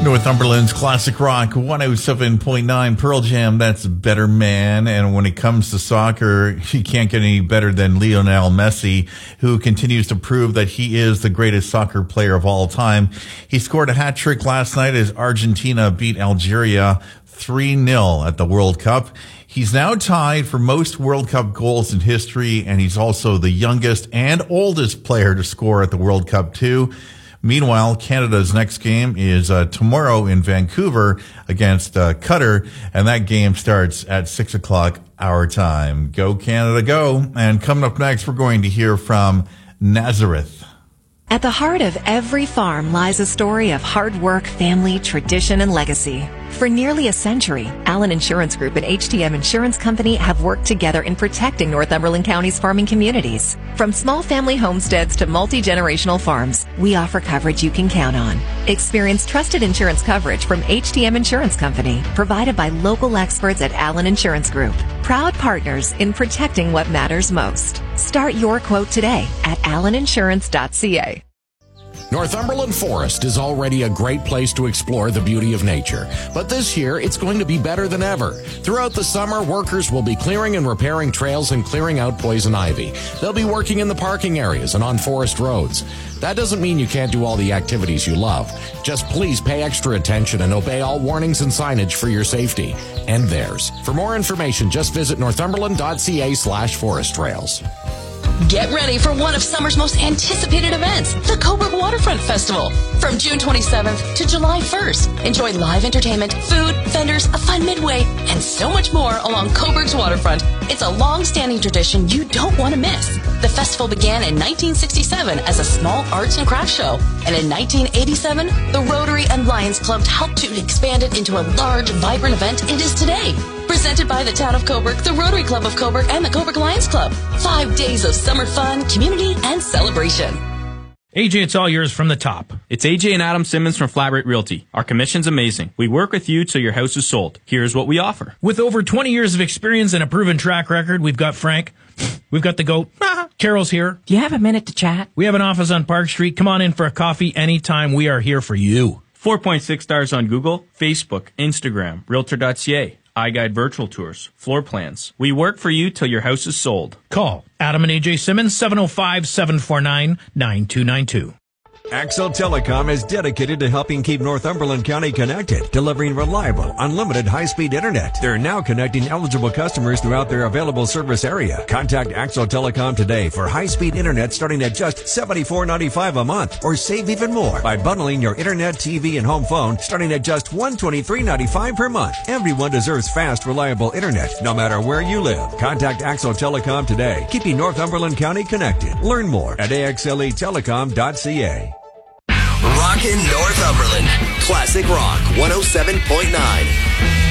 Northumberland's Classic Rock 107.9 Pearl Jam, that's Better Man. And when it comes to soccer, you can't get any better than Lionel Messi, who continues to prove that he is the greatest soccer player of all time. He scored a hat trick last night as Argentina beat Algeria 3-0 at the World Cup. He's now tied for most World Cup goals in history, and he's also the youngest and oldest player to score at the World Cup too. Meanwhile, Canada's next game is tomorrow in Vancouver against Qatar, and that game starts at 6 o'clock our time. Go Canada, go. And coming up next, we're going to hear from Nazareth. At the heart of every farm lies a story of hard work, family, tradition, and legacy. For nearly a century, Allen Insurance Group and HTM Insurance Company have worked together in protecting Northumberland County's farming communities. From small family homesteads to multi-generational farms, we offer coverage you can count on. Experience trusted insurance coverage from HTM Insurance Company, provided by local experts at Allen Insurance Group. Proud partners in protecting what matters most. Start your quote today at alleninsurance.ca. Northumberland Forest is already a great place to explore the beauty of nature, but this year it's going to be better than ever. Throughout the summer, workers will be clearing and repairing trails and clearing out poison ivy. They'll be working in the parking areas and on forest roads. That doesn't mean you can't do all the activities you love. Just please pay extra attention and obey all warnings and signage for your safety and theirs. For more information, just visit northumberland.ca/forest trails. Get ready for one of summer's most anticipated events, the Cobourg Waterfront Festival. From June 27th to July 1st, enjoy live entertainment, food, vendors, a fun midway, and so much more along Cobourg's waterfront. It's a long-standing tradition you don't want to miss. The festival began in 1967 as a small arts and crafts show, and in 1987, the Rotary and Lions Club helped to expand it into a large, vibrant event it is today. Presented by the Town of Cobourg, the Rotary Club of Cobourg, and the Cobourg Lions Club. 5 days of summer fun, community, and celebration. AJ, it's all yours from the top. It's AJ and Adam Simmons from Flatrate Realty. Our commission's amazing. We work with you till your house is sold. Here's what we offer. With over 20 years of experience and a proven track record, we've got Frank. We've got the goat. Carol's here. Do you have a minute to chat? We have an office on Park Street. Come on in for a coffee anytime. We are here for you. 4.6 stars on Google, Facebook, Instagram, Realtor.ca. iGuide virtual tours, floor plans. We work for you till your house is sold. Call Adam and AJ Simmons, 705-749-9292. Axel Telecom is dedicated to helping keep Northumberland County connected, delivering reliable, unlimited high-speed internet. They're now connecting eligible customers throughout their available service area. Contact Axel Telecom today for high-speed internet starting at just $74.95 a month, or save even more by bundling your internet, TV, and home phone starting at just $123.95 per month. Everyone deserves fast, reliable internet, no matter where you live. Contact Axel Telecom today, keeping Northumberland County connected. Learn more at axletelecom.ca. Rockin' Northumberland. Classic Rock 107.9.